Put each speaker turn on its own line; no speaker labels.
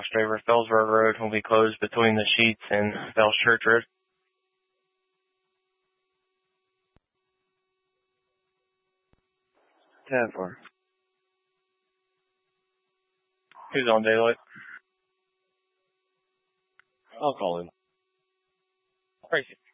crossed over Fellsburg Road will be closed between the Sheets and Fells Church Road.
10-4.
Who's on daylight?
I'll call him.
Tracy.